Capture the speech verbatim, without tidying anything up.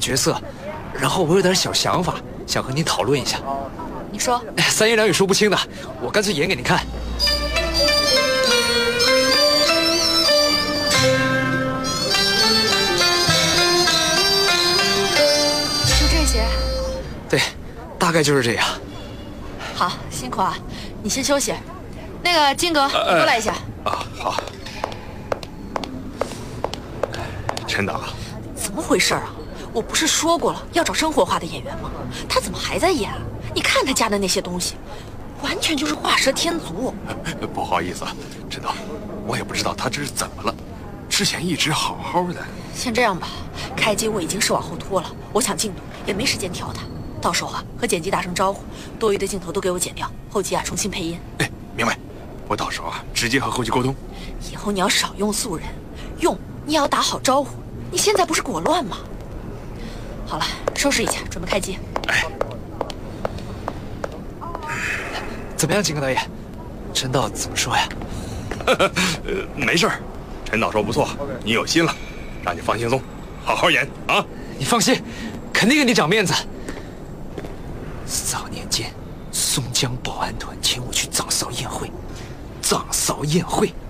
角色，然后我有点小想法，想和您讨论一下。 你说。 三言两语说不清的，我干脆演给您看。 就这些？ 对，大概就是这样。 好，辛苦啊，你先休息。那个金哥，你过来一下。 啊，好。陈导， 怎么回事啊？我不是说过了要找生活化的演员吗？他怎么还在演啊？你看他加的那些东西，完全就是画蛇添足。 不好意思啊，陈导，我也不知道他这是怎么了，之前一直好好的。 先这样吧，开机我已经是往后拖了，我抢进度也没时间调它。到时候啊，和剪辑打声招呼，多余的镜头都给我剪掉，后期啊重新配音。 哎，明白。我到时候啊直接和后期沟通。 以后你要少用素人，用你也要打好招呼。你现在不是裹乱吗？好了，收拾一下，准备开机。 哎， 怎么样，金哥导演？陈导怎么说呀？ 呃，没事儿，陈导说不错，你有心了，让你放轻松，好好演啊。 你放心，肯定给你长面子。早年间，松江保安团请我去藏嫂宴会，藏嫂宴会。